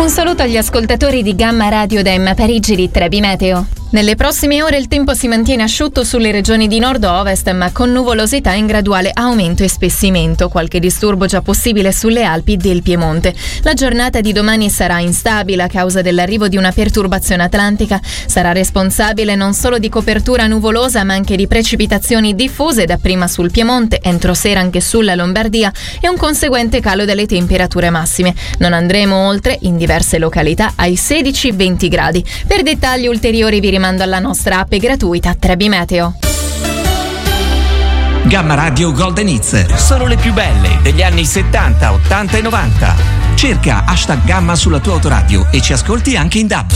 Un saluto agli ascoltatori di Gamma Radio da Emma Parigi di Trebi Meteo. Nelle prossime ore il tempo si mantiene asciutto sulle regioni di nord-ovest, ma con nuvolosità in graduale aumento e spessimento. Qualche disturbo già possibile sulle Alpi del Piemonte. La giornata di domani sarà instabile a causa dell'arrivo di una perturbazione atlantica. Sarà responsabile non solo di copertura nuvolosa, ma anche di precipitazioni diffuse dapprima sul Piemonte, entro sera anche sulla Lombardia e un conseguente calo delle temperature massime. Non andremo oltre, in diverse località, ai 16-20 gradi. Per dettagli ulteriori vi rimando alla nostra app gratuita Trebi Meteo. Gamma Radio Golden Hits sono le più belle degli anni 70, 80 e 90. Cerca #Gamma sulla tua autoradio e ci ascolti anche in DAB.